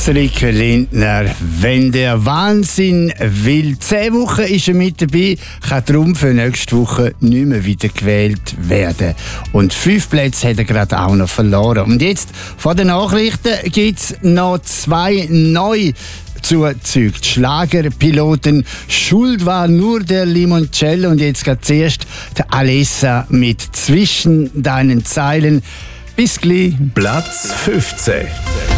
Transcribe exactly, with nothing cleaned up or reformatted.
Cedric Lindner, wenn der Wahnsinn will. Zehn Wochen ist er mit dabei, kann darum für nächste Woche nicht mehr wieder gewählt werden. Und fünf Plätze hat er gerade auch noch verloren. Und jetzt, vor den Nachrichten, gibt es noch zwei neue Zuzüge. Die Schlagerpiloten «Schuld war nur der Limoncello» und jetzt geht zuerst der Alessa mit «Zwischen deinen Zeilen». Bis gleich. Platz fünfzehn.